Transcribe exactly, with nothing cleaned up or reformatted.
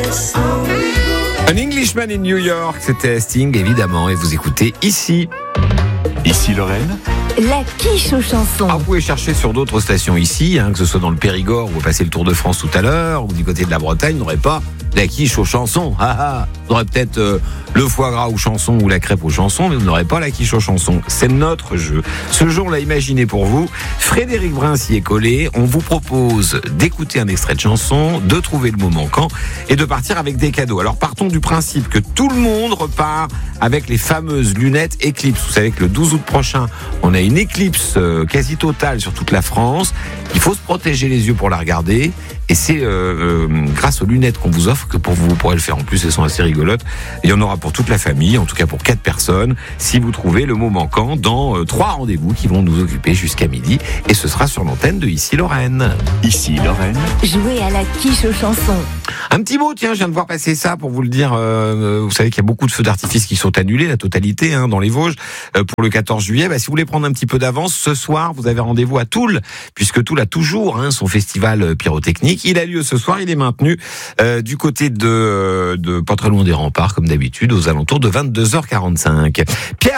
An Englishman in New York, c'était Sting évidemment, et vous écoutez ici. Ici Lorraine. La quiche aux chansons. Ah, vous pouvez chercher sur d'autres stations ici, hein, que ce soit dans le Périgord où vous passez le Tour de France tout à l'heure, ou du côté de la Bretagne, vous n'aurez pas la quiche aux chansons. Ah, ah. Vous aurez peut-être euh, le foie gras aux chansons ou la crêpe aux chansons, mais vous n'aurez pas la quiche aux chansons. C'est notre jeu. Ce jeu, on l'a imaginé pour vous. Frédéric Brun s'y est collé. On vous propose d'écouter un extrait de chanson, de trouver le mot manquant et de partir avec des cadeaux. Alors partons du principe que tout le monde repart avec les fameuses lunettes Eclipse. Vous savez que le douze août prochain, on a une éclipse euh, quasi totale sur toute la France. Il faut se protéger les yeux pour la regarder. Et c'est euh, euh, grâce aux lunettes qu'on vous offre que pour vous, vous pourrez le faire. En plus, elles sont assez rigolotes. Il y en aura pour toute la famille, en tout cas pour quatre personnes, si vous trouvez le mot manquant dans euh, trois rendez-vous qui vont nous occuper jusqu'à midi. Et ce sera sur l'antenne de Ici Lorraine. Ici Lorraine. Jouer à la quiche aux chansons. Un petit mot, tiens, je viens de voir passer ça pour vous le dire. Euh, vous savez qu'il y a beaucoup de feux d'artifice qui sont annulés, la totalité, hein, dans les Vosges, euh, pour le quatorze juillet. Bah, si vous voulez prendre un petit peu d'avance, ce soir, vous avez rendez-vous à Toul, puisque Toul a toujours hein, son festival pyrotechnique. Il a lieu ce soir, il est maintenu euh, du côté de, de pas très loin des remparts, comme d'habitude, aux alentours de vingt-deux heures quarante-cinq. Pierre